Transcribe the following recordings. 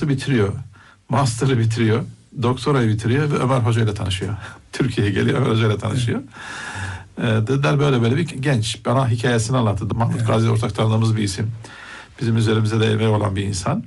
doktorası bitiriyor. Master'ı bitiriyor. Doktorayı bitiriyor ve Ömer Hoca ile tanışıyor. Türkiye'ye geliyor, Ömer Hoca ile tanışıyor. Dediler böyle bir genç. Bana hikayesini anlattı. Mahmut Gazi ortak tanıdığımız bir isim. Bizim üzerimize de emeği olan bir insan.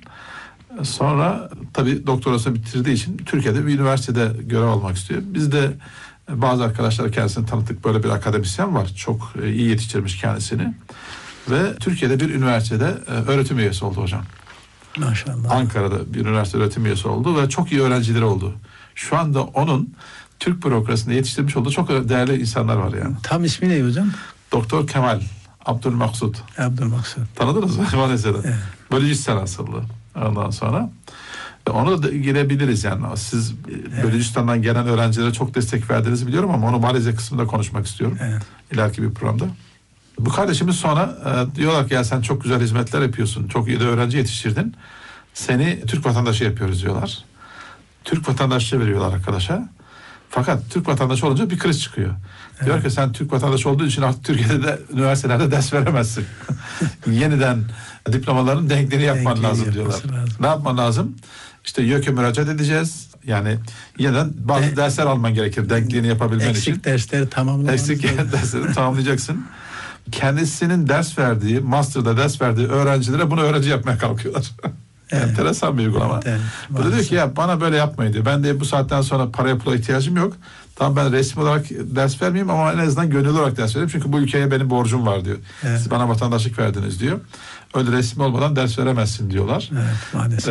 Sonra tabii doktorasını bitirdiği için Türkiye'de bir üniversitede görev almak istiyor. Biz de bazı arkadaşlar kendisini tanıttık. Böyle bir akademisyen var. Çok iyi yetiştirmiş kendisini. Ve Türkiye'de bir üniversitede öğretim üyesi oldu hocam. Maşallah. Ankara'da bir üniversite öğretim üyesi oldu ve çok iyi öğrencileri oldu. Şu anda onun Türk bürokrasisinde yetiştirmiş olduğu çok değerli insanlar var yani. Tam ismi ne hocam? Doktor Kemal Abdülmaksud. Abdülmaksud. Tanıdınız mı? Maalesef. Evet. Bölücistan asıllı. Ondan sonra onu da girebiliriz yani. Siz Bölücistan'dan gelen öğrencilere çok destek verdiğinizi biliyorum ama onu Malezya kısmında konuşmak istiyorum. Evet. İleriki bir programda. Bu kardeşimiz sonra diyorlar ki ya sen çok güzel hizmetler yapıyorsun. Çok iyi de öğrenci yetiştirdin. Seni Türk vatandaşı yapıyoruz diyorlar. Türk vatandaşlığı veriyorlar arkadaşa. Fakat Türk vatandaşı olunca bir kriz çıkıyor. Evet. Diyor ki sen Türk vatandaşı olduğu için artık Türkiye'de de üniversitelerde ders veremezsin. Yeniden diplomaların denkliğini yapman lazım diyorlar. Ne yapman lazım? İşte YÖK'e müracaat edeceğiz. Yani yeniden bazı dersler alman gerekir denkliğini yapabilmen için. Eksik dersleri tamamlaman. Eksik dersleri tamamlayacaksın. Kendisinin ders verdiği, master'da ders verdiği öğrencilere bunu öğrenci yapmaya kalkıyorlar. Evet. Enteresan bir uygulama. Evet, bu da diyor ki ya bana böyle yapmayın diyor. Ben de bu saatten sonra paraya pula ihtiyacım yok. Tamam ben resmi olarak ders vermeyeyim ama en azından gönüllü olarak ders vereyim. Çünkü bu ülkeye benim borcum var diyor. Evet. Siz bana vatandaşlık verdiniz diyor. Öyle resmi olmadan ders veremezsin diyorlar. Evet, maalesef.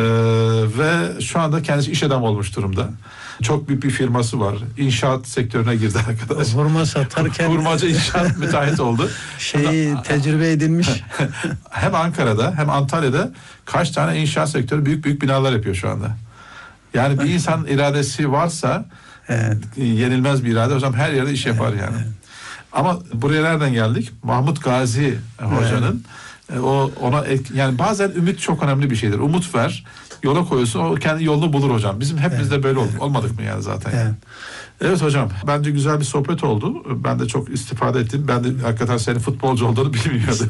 Ve şu anda kendisi iş adamı olmuş durumda. Çok büyük bir firması var. İnşaat sektörüne girdi arkadaş. Hurma satarken. Hurmacı inşaat müteahhit oldu. Tecrübe edinmiş. Hem Ankara'da hem Antalya'da kaç tane inşaat sektörü büyük binalar yapıyor şu anda. Yani bir insan iradesi varsa evet. Yenilmez bir irade. O zaman her yerde iş yapar yani. Evet. Ama buraya nereden geldik? Mahmut Gazi hocanın yani bazen ümit çok önemli bir şeydir. Umut ver, yola koyuyorsun, o kendi yolunu bulur hocam. Bizim hepimizde böyle oldu. Olmadık mı yani zaten? Evet. Evet hocam, bence güzel bir sohbet oldu. Ben de çok istifade ettim. Ben de hakikaten senin futbolcu olduğunu bilmiyordum.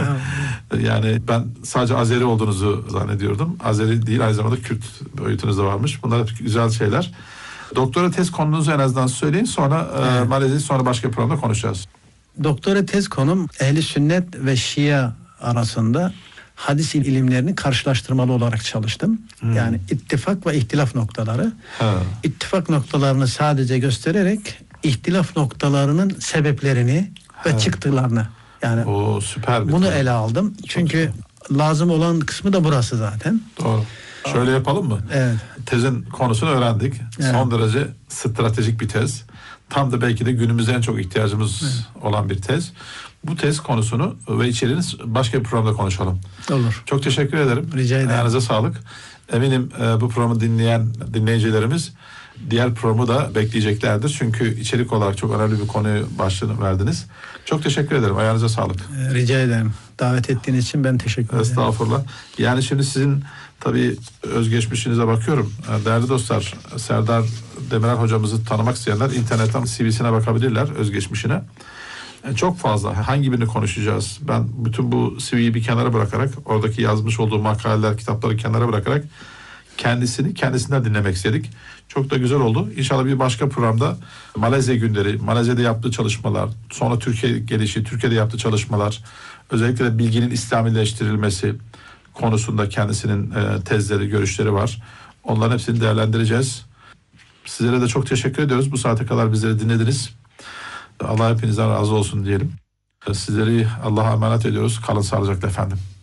Yani ben sadece Azeri olduğunuzu zannediyordum. Azeri değil, aynı zamanda Kürt boyutunuz da varmış. Bunlar hep güzel şeyler. Doktora tez konunuzu en azından söyleyin. Sonra Malezya'yı sonra başka programda konuşacağız. Doktora tez konum Ehli Sünnet ve Şia arasında hadis ilimlerini karşılaştırmalı olarak çalıştım. Yani ittifak ve ihtilaf noktaları. İttifak noktalarını sadece göstererek ihtilaf noktalarının sebeplerini ve çıktılarını yani süper bunu ele aldım. Çünkü lazım olan kısmı da burası zaten. Doğru. Şöyle yapalım mı? Evet. Tezin konusunu öğrendik. Evet. Son derece stratejik bir tez. Tam da belki de günümüzde en çok ihtiyacımız olan bir tez. Bu tez konusunu ve içeriğini başka bir programda konuşalım. Olur. Çok teşekkür ederim. Rica ederim. Ayağınıza sağlık. Eminim bu programı dinleyen dinleyicilerimiz diğer programı da bekleyeceklerdir. Çünkü içerik olarak çok önemli bir konuyu başlığını verdiniz. Çok teşekkür ederim. Ayağınıza sağlık. Rica ederim. Davet ettiğiniz için ben teşekkür ederim. Estağfurullah. Yani şimdi sizin tabii özgeçmişinize bakıyorum. Değerli dostlar, Serdar Demirel hocamızı tanımak isteyenler internetten CV'sine bakabilirler, özgeçmişine. Çok fazla. Hangi birini konuşacağız? Ben bütün bu CV'yi bir kenara bırakarak, oradaki yazmış olduğu makaleler, kitapları kenara bırakarak kendisinden dinlemek istedik. Çok da güzel oldu. İnşallah bir başka programda Malezya günleri, Malezya'da yaptığı çalışmalar, sonra Türkiye gelişi, Türkiye'de yaptığı çalışmalar, özellikle de bilginin İslamileştirilmesi konusunda kendisinin tezleri, görüşleri var. Onların hepsini değerlendireceğiz. Sizlere de çok teşekkür ediyoruz. Bu saate kadar bizleri dinlediniz. Allah hepinizden razı olsun diyelim. Sizleri Allah'a emanet ediyoruz. Kalın sağlıcakla efendim.